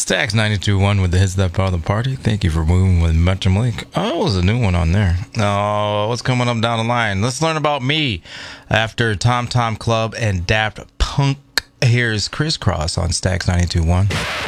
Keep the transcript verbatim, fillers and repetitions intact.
Stacks ninety-two point one with the hits that part of the party. Thank you for moving with Metro Link. Oh, there's a new one on there. Oh, what's coming up down the line? Let's learn about me. After Tom Tom Club and Daft Punk, here's Crisscross on Stacks ninety-two point one.